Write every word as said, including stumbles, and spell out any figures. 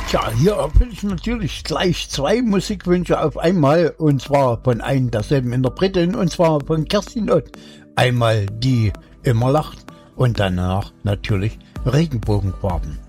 Tja, hier erfülle ich natürlich gleich zwei Musikwünsche auf einmal, und zwar von einem derselben Interpretin, und zwar von Kerstin Ott. Einmal die immer lacht und danach natürlich Regenbogenfarben.